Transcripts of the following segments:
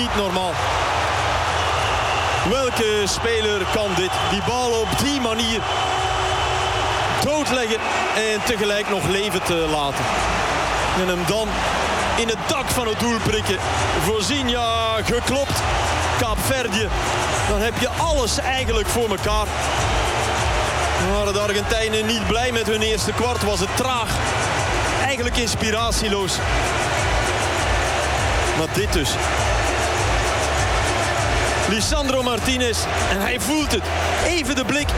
niet normaal. Welke speler kan dit? Die bal op die manier doodleggen en tegelijk nog levend laten. En hem dan in het dak van het doel prikken. Voorzien, ja, geklopt. Kaapverdië. Dan heb je alles eigenlijk voor elkaar. Waren de Argentijnen niet blij met hun eerste kwart. Was het traag. Eigenlijk inspiratieloos. Maar dit dus. Lisandro Martinez. En hij voelt het. Even de blik.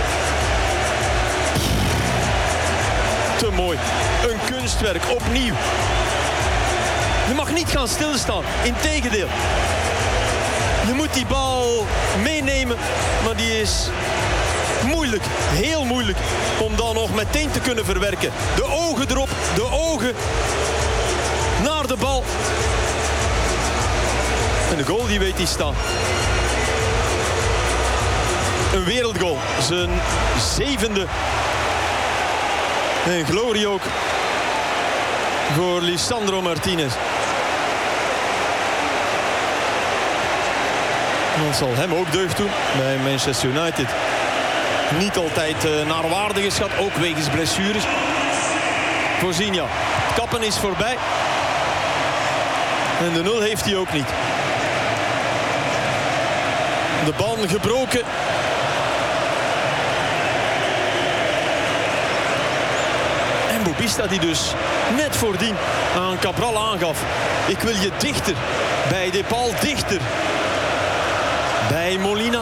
Te mooi. Een kunstwerk. Opnieuw. Je mag niet gaan stilstaan. Integendeel. Je moet die bal meenemen. Maar die is moeilijk. Heel moeilijk. Om dan nog meteen te kunnen verwerken. De ogen erop. De ogen naar de bal. En de goal die weet hij staan. Een wereldgoal. Zijn 7e. En glorie ook voor Lisandro Martinez. Dat zal hem ook deugd doen bij Manchester United. Niet altijd naar waarde geschat, ook wegens blessures. Voorzien, ja. Kappen is voorbij. En de 0 heeft hij ook niet. De band gebroken. En Bobista die dus net voordien aan Cabral aangaf. Ik wil je dichter. Bij De Paul dichter. Bij Molina.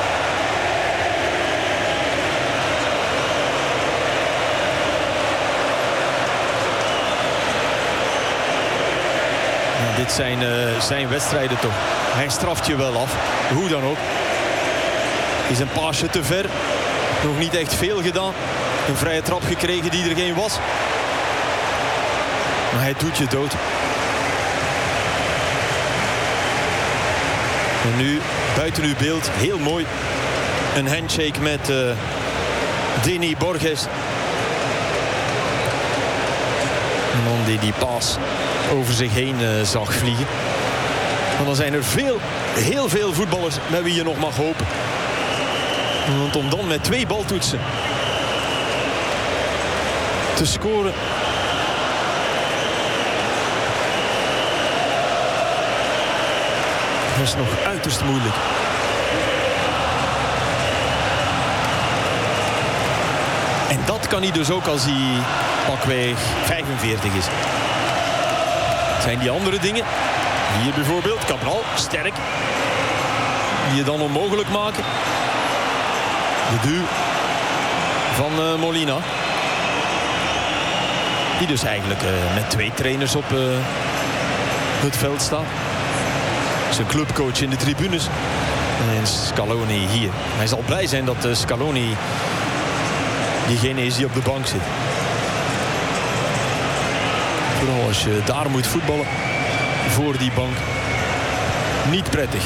Ja, dit zijn wedstrijden toch. Hij straft je wel af. Hoe dan ook. Is een paasje te ver. Nog niet echt veel gedaan. Een vrije trap gekregen die er geen was. Maar hij doet je dood. En nu, buiten uw beeld, heel mooi. Een handshake met Deni Borges. Een man die die paas over zich heen zag vliegen. Maar dan zijn er heel veel voetballers met wie je nog mag hopen. Want om dan met 2 baltoetsen te scoren. Dat is nog uiterst moeilijk. En dat kan hij dus ook als hij pakweg 45 is. Zijn die andere dingen? Hier bijvoorbeeld, Cabral, sterk. Die je dan onmogelijk maken. De duw van Molina. Die dus eigenlijk met 2 trainers op het veld staat. Zijn clubcoach in de tribunes. En Scaloni hier. Hij zal blij zijn dat Scaloni diegene is die op de bank zit. Vooral als je daar moet voetballen. Voor die bank. Niet prettig.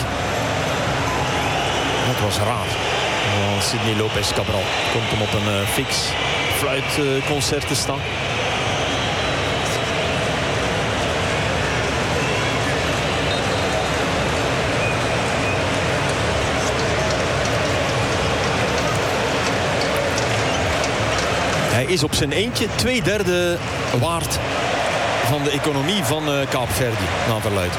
Dat was raar. Sidney Lopez Cabral komt hem op een fix fluitconcert te staan. Hij is op zijn eentje 2/3 waard van de economie van Kaapverdië, naar verluidt.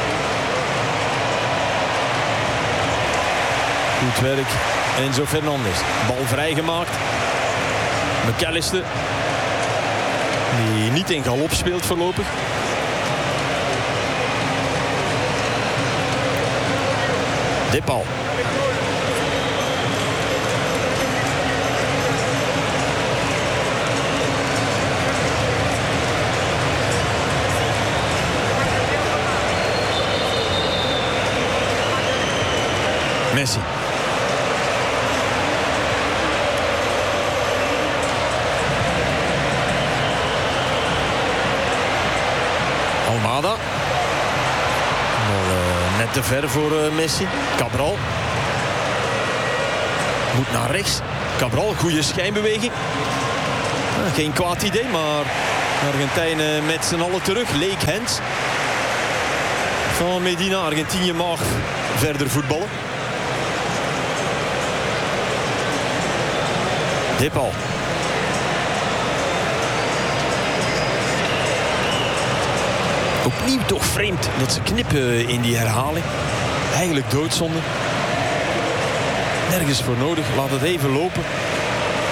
Goed werk. Enzo Fernandez. Bal vrijgemaakt. McAllister. Die niet in galop speelt voorlopig. De Paul. Messi. Almada. Nog net te ver voor Messi. Cabral. Moet naar rechts. Cabral, goede schijnbeweging. Geen kwaad idee, maar de Argentijnen met z'n allen terug. Leek Hens. van Medina. Argentinië mag verder voetballen. Depal. Opnieuw toch vreemd dat ze knippen in die herhaling. Eigenlijk doodzonde. Nergens voor nodig. Laat het even lopen.